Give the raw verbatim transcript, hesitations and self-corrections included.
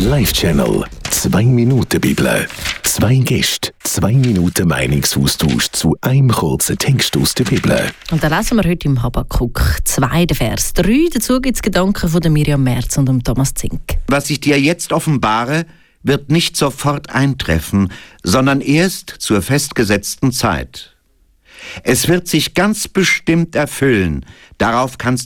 Live-Channel. Zwei Minuten Bibel. Zwei Gäste. Zwei Minuten Meinungsaustausch zu einem kurzen Text aus der Bibel. Und da lesen wir heute im Habakuk zwei, Vers drei. Dazu gibt es Gedanken von Miriam Merz und dem Thomas Zink. Was ich dir jetzt offenbare, wird nicht sofort eintreffen, sondern erst zur festgesetzten Zeit. Es wird sich ganz bestimmt erfüllen, darauf kannst